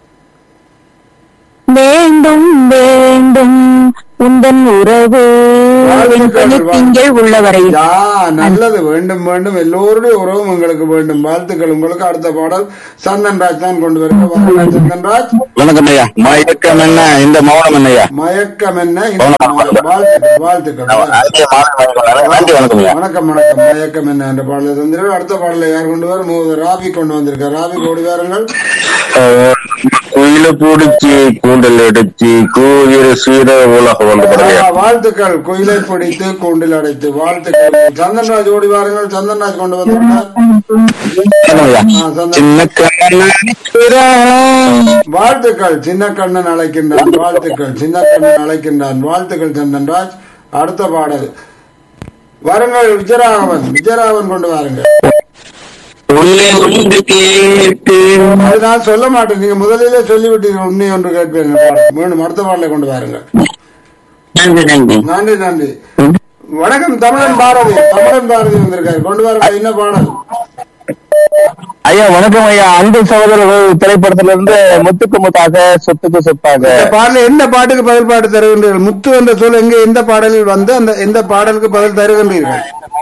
வேண்டும் வேண்டும் உந்தன் உறவு திங்கள் உள்ளவரை. யா, நல்லது. வேண்டும் வேண்டும். எல்லோருடைய உறவும் உங்களுக்கு வேண்டும். வாழ்த்துக்கள் உங்களுக்கு. அடுத்த பாடல் சந்தன்ராஜ் தான் கொண்டு வருகிறார். சந்தன்ராஜ். வணக்கம் ஐயா. மயக்கம் என்ன இந்த மௌனம் என்னையா. மயக்கம் என்ன இந்த வாழ்த்துக்கள் வாழ்த்துக்கள். நன்றி வணக்கம் ஐயா. வணக்கம் வணக்கம். மயக்கம் என்ன என்ற பாடலை தந்திருக்கிறார். அடுத்த பாடலை யார் கொண்டு வர? முகமது ராபி கொண்டு வந்திருக்கார். ராபி ஓடி வாருங்கள். குயில் குயில பிடிச்சி கூண்டல் அடைச்சி கூயிர சீர உலகம் வந்து பாருங்க. ஆ, வாழ்த்துக்கள். குயிலை பிடித்து கூண்டில் அடைத்து வாழ்த்துக்கள். சந்தன்ராஜ் ஓடி வாருங்கள். சந்தன்ராஜ் கொண்டு வந்திருந்தார். ஆ, சந்தன். சின்ன வாழ்த்துக்கள். சின்ன கண்ணன் அழைக்கின்றான். வாழ்த்துக்கள். சின்ன கண்ணன் அழைக்கின்றான். வாழ்த்துக்கள் சந்தன்ராஜ். அடுத்த பாடல் வாருங்கள். விஜயராகவன். விஜயராகவன் கொண்டு வாருங்கள். உள்ளே ஒன்று கேட்டு அது நான் சொல்ல மாட்டேன். நீங்க முதலிலே சொல்லிவிட்டீர்கள். உண்மை ஒன்று கேட்பேன். பாடல் மீண்டும் அடுத்த பாடலை கொண்டு வாருங்கள். நன்றி நன்றி. நன்றி நன்றி. வணக்கம். தமிழன் பாரதி. தமிழன் பாரதி வந்திருக்காரு. கொண்டு வாருங்கள். என்ன பாடல்? ஐயா வணக்கம் ஐயா. அன்பு சகோதரர்கள் திரைப்படத்துல இருந்து முத்துக்கு முத்தாக சொத்துக்கு சொத்தாக. இந்த பாடல எந்த பாட்டுக்கு பதில் பாட்டு தருகின்றீர்கள்? முத்து என்ற சொல் எங்க எந்த பாடலில் வந்து அந்த எந்த பாடலுக்கு பதில் தருகின்றீர்கள்?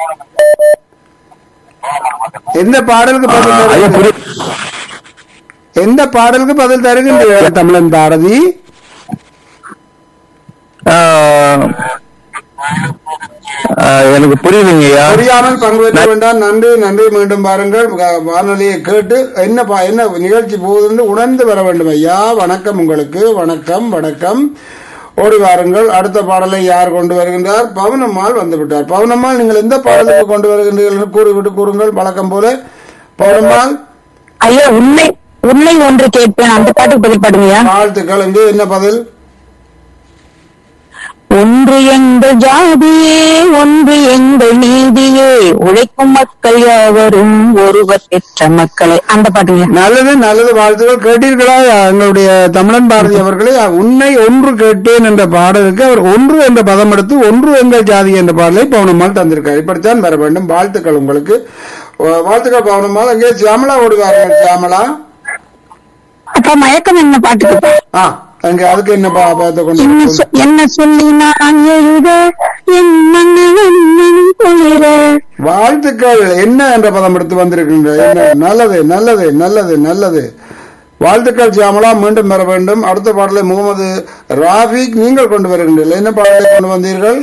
எந்த பாடலுக்கு பதில் தருகின்றீர்கள்? எந்த பாடலுக்கு பதில் தருகின்றீர்கள் தமிழன் பாரதி? எனக்கு புரியுதுங்கய்யா. புரியாமல் பங்கு பெற்ற வேண்டாம். நன்றி நன்றி. மீண்டும் பாருங்கள். வானொலியை கேட்டு என்ன பா- என்ன நிகழ்ச்சி போகுதுன்னு உணர்ந்து வர வேண்டும் ஐயா. வணக்கம் உங்களுக்கு. வணக்கம் வணக்கம். ஓடி வாருங்கள். அடுத்த பாடலை யார் கொண்டு வருகின்றார்? பவுனம்மாள் வந்து விட்டார். பவுனம்மாள் நீங்கள் எந்த பாடலுக்கு கொண்டு வருகின்றீர்கள் என்று கூறிவிட்டு கூறுங்கள். வழக்கம் போல பவுனம்மாள். ஐயா உண்மை உண்மை ஒன்று கேட்பேன் அந்த பாட்டுக்கு பதில் பாடுங்கய்யா. வாழ்த்துக்கள். இங்கே என்ன பதில்? ஒன்று எங்கள் ஜாதியே ஒன்று எங்கள் நீதியே உழைக்கும் மக்கள் யாவரும் ஒருவர் பெற்ற மக்களை அந்த பாட்டுங்க. நல்லது நல்லது. வாழ்த்துக்கள். கேட்டீர்களா எங்களுடைய தமிழன் பாரதி அவர்களே? உன்னை ஒன்று கேட்டேன் என்ற பாடலுக்கு அவர் ஒன்று என்ற பதம் எடுத்து ஒன்று எங்கள் ஜாதி என்ற பாடலை பவுனம்மாள் தந்திருக்கார். இப்படித்தான் வர வேண்டும். வாழ்த்துக்கள் உங்களுக்கு. வாழ்த்துக்கள் பவுனம்மாள். அங்கே சியாமலா ஓடுவார்கள். சியாமலா. அப்ப மயக்கம் என்ன பாட்டுக்கு? ஆ, அங்க அதுக்கு என்ன பா- பார்த்து கொண்டு என்ன சொ- என்ன சொல்லி நான் எழுத என் மன்னவன் குளிர. வாழ்த்துக்கள். என்ன என்ற பதம் எடுத்து வந்திருக்கின்ற என்ன? நல்லது நல்லது நல்லது நல்லது. வாழ்த்துக்கள் சியாமலா. மீண்டும் வர வேண்டும். அடுத்த பாடலை முகமது ராஃபிக் நீங்கள் கொண்டு வருகின்றீர்கள். என்ன பாடலை கொண்டு வந்தீர்கள்?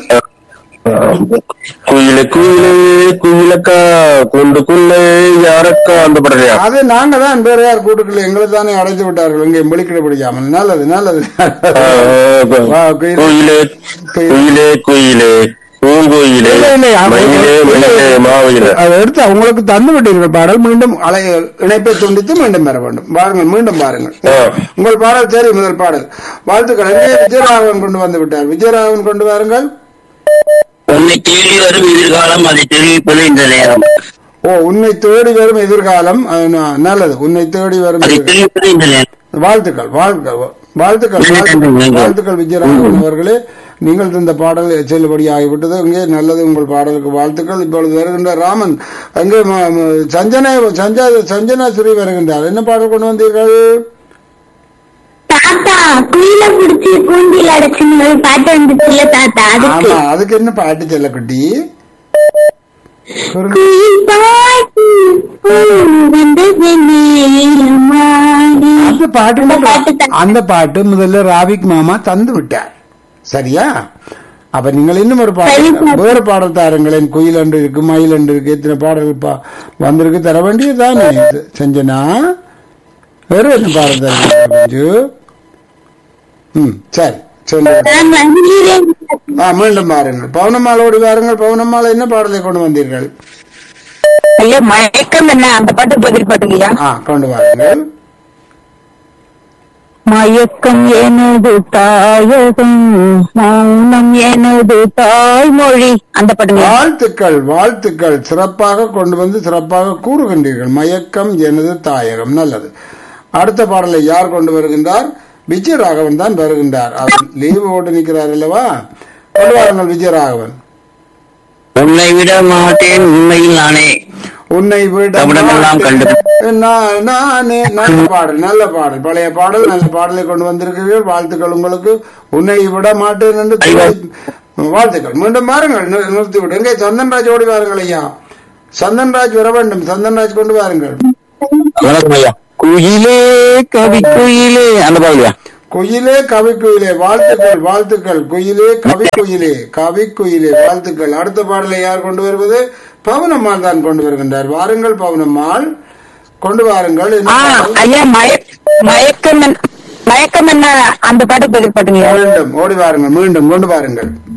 குயில குயிலே குயிலக்கா குண்டுக்குள்ளே யாரக்கா அந்த படலையா? அது நாங்க தான் வேற யார் கூட்டுக்குள்ள எங்களை தானே அடைத்து விட்டார்கள். இங்கே விழிக்கிட பிடிக்காமல். நல்லது நல்லது. வா, குயிலே. குயிலே குயிலே குயிலே பூங்குயிலே இல்லை, இல்லை, அவ- மயிலே மயிலே மாவிலே. அதை எடுத்து அவங்களுக்கு தந்து விட்டீர்கள் பாடல். மீண்டும் அலை இணைப்பை துண்டித்து மீண்டும் பெற வேண்டும். பாருங்கள். மீண்டும் பாருங்கள். உங்கள் பாடல் சரி. முதல் பாடல். வாழ்த்துக்கள். இங்கே விஜயராகவன் கொண்டு வந்து விட்டார். விஜயராகவன் கொண்டு வாருங்கள். உன்னை தேடி வரும் எதிர்காலம் அதை தெரிவிப்பது இந்த நேரம். ஓ, உன்னை தேடி வரும் எதிர்காலம். அது ந- நல்லது. உன்னை தேடி வரும் அதை எதிர்காலம். தெரிவிப்பது இந்த நேரம். வாழ்த்துக்கள் வாழ்த்துக்கள் வாழ்த்துக்கள் வாழ்த்துக்கள். வாழ்த்துக்கள் விஜயராகவன் அவர்களே. நீங்கள் தந்த பாடல் செல்லுபடி ஆகிவிட்டது. இங்கே நல்லது. உங்கள் பாடலுக்கு வாழ்த்துக்கள். இப்பொழுது வருகின்ற ராமன் அங்கே ம- ம- சஞ்சனா சஞ்சா சஞ்சனா ஸ்ரீ வருகின்றார். என்ன பாடல் கொண்டு வந்தீர்கள்? தாத்தா குயில புடிச்சு கூண்டில் அடைச்சுன்னு ஒரு பாட்டு வந்துச்சுல்ல தாத்தா, அதுக்கு ஆமா, அதுக்கு என்ன பாட்டு செல்லக்குட்டி? குயில் பாட்டு வந்தது நேரமாடி. அந்த பாட்டு அந்த பாட்டு தான். அந்த பாட்டு முதல்ல ராவிக் மாமா தந்து விட்டார். சரியா? அப்ப நீங்கள் இன்னும் ஒரு பாடல் சரி, சரி. வேறு பாடல் தாருங்களேன். குயில் என்று இருக்கு, மயில் என்று இருக்கு, எத்தனை பாடல்கள் பா- வந்திருக்கு. தர வேண்டியதுதானே செஞ்சனா? வேற என்ன பாடல் தருங்க? ம், சரி சொல்லுங்க. நான் வந்துடுறேன். ஆ, மீண்டும் பாருங்கள். பவுனம்மாளோடு வாருங்கள். பவுனம்மாள் என்ன பாடலை கொண்டு வந்தீர்கள்? ஐயா மயக்கம் என்ன அந்த பாட்டுக்கு பதில் பாட்டுங்கய்யா. ஆ, கொண்டு வாருங்கள். மயக்கம் எனது தாயகம் மௌனம் எனது தாய்மொழி அந்த பாட்டுங்க. வாழ்த்துக்கள் வாழ்த்துக்கள். சிறப்பாக கொண்டு வந்து சிறப்பாக கூறுகின்றீர்கள். மயக்கம் எனது தாயகம். நல்லது. அடுத்த பாடலை யார் கொண்டு வருகின்றார்? விஜயராகவன் தான் வருகின்றார். அவர் லீவு போட்டு நிற்கிறார் அல்லவா? கொண்டு வாருங்கள் விஜயராகவன். உன்னை விட மாட்டேன் உண்மையில் நானே. உன்னை விட தமிழமெல்லாம் கண்டு. நான் நானே. நல்ல பாடல் நல்ல பாடல். பழைய பாடல் நல்ல பாடலை கொண்டு வந்திருக்கிறீர்கள். வாழ்த்துக்கள் உங்களுக்கு. உன்னை விட மாட்டேன் என்று சொல்லி- வாழ்த்துக்கள். மீண்டும் பாருங்கள். நி- நிறுத்தி விட்டு எங்கே சந்தன்ராஜ் ஓடி வாருங்கள் ஐயா. சந்தன்ராஜ் வர வேண்டும். சந்தன்ராஜ் கொண்டு வாருங்கள். வணக்கம் ஐயா. குயிலே கவி குயிலே அந்த பாடலையா? குயிலே கவி குயிலே. வாழ்த்துக்கள் வாழ்த்துக்கள். குயிலே கவி குயிலே கவி குயிலே. வாழ்த்துக்கள். அடுத்த பாடலை யார் கொண்டு வருவது? பவனம்மாள் தான் கொண்டு வருகின்றார். வாருங்கள் பவனம்மாள், கொண்டு வாருங்கள். என்ன ஆ, பாடல்? ஐயா மய மயக்கம் என்ன- மயக்கம் என்ன அந்த பாட்டு பதில் பாட்டுங்க. மீண்டும் ஓடி வாருங்கள், மீண்டும் கொண்டு வாருங்கள்.